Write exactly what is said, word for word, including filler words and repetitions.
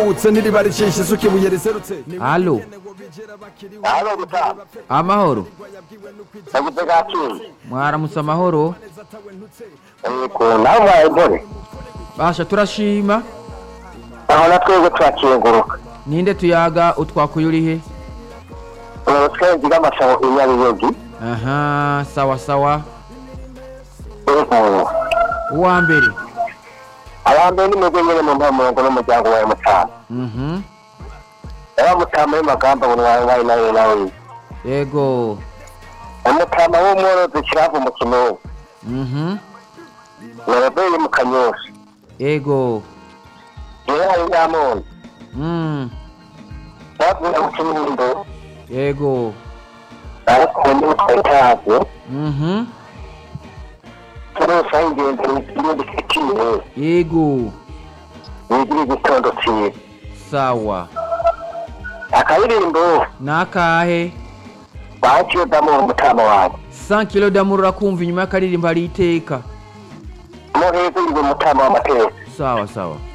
Halo. Halo guta. Amahoro. Naguze gaki. Mwaramutse amahoro. Eko nawe ibore. Basha turashima. Aho natwego twakinguruka. Ninde tuyaga utwakuye urihe? Twenge gamasabo inyabiyogi. Aha, sawa sawa. Eko. Uwa mbere. Abambe ni mwebwe nyene mu mpamurongo n'umuryango wawe mutama. Mhm. Aba mutama y'amagamba ngo wawe wawe nawe nawe. Yego. Umutama w'umworozi kiravu mu Kinogo. Mhm. Narabeye mu Kanyosha. Yego. Yari yamone. Mm. Bavuye mu Kinindo. Yego. Ariko ni twitaje. Mhm. Turo sangenze n'ikindi kitine. Yego. Nigiri gitondo cyiza. Sawa. Akaririmbo Nakahe? baciye damu mutama wawe. cent kilos d'amour rakumva inyuma y'akaririmbo hari iteka. Muheze ngo mutama w'amateka. Sawa sawa.